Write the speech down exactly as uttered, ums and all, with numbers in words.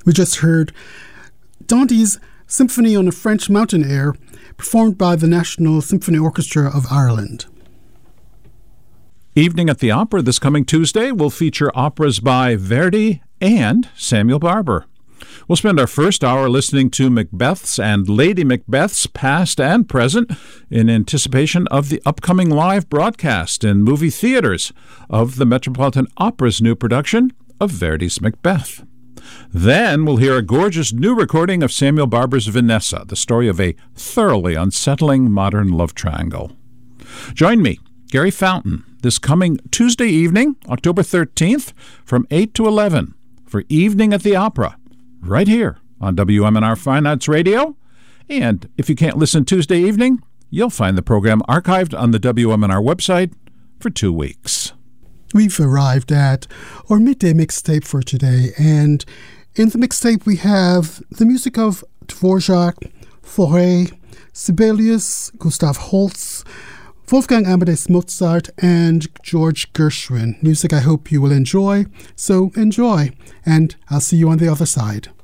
We just heard Dante's Symphony on a French Mountain Air, performed by the National Symphony Orchestra of Ireland. Evening at the Opera this coming Tuesday will feature operas by Verdi and Samuel Barber. We'll spend our first hour listening to Macbeths and Lady Macbeths, past and present, in anticipation of the upcoming live broadcast in movie theaters of the Metropolitan Opera's new production of Verdi's Macbeth. Then we'll hear a gorgeous new recording of Samuel Barber's Vanessa, the story of a thoroughly unsettling modern love triangle. Join me, Gary Fountain, this coming Tuesday evening, October thirteenth, from eight to eleven, for Evening at the Opera, right here on W M N R Fine Arts Radio. And if you can't listen Tuesday evening, you'll find the program archived on the W M N R website for two weeks. We've arrived at our midday mixtape for today, and in the mixtape we have the music of Dvorak, Fauré, Sibelius, Gustav Holst, Wolfgang Amadeus Mozart, and George Gershwin. Music I hope you will enjoy, so enjoy, and I'll see you on the other side.